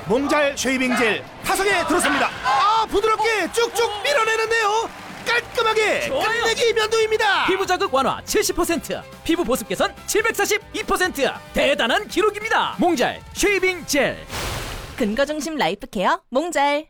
몽잘 쉐이빙 젤 5개 들었습니다. 부드럽게 쭉쭉 밀어내는데요. 깔끔하게 끝내기 면도입니다. 피부 자극 완화 70%, 피부 보습 개선 742%. 대단한 기록입니다. 몽잘 쉐이빙 젤. 근거 중심 라이프 케어 몽잘.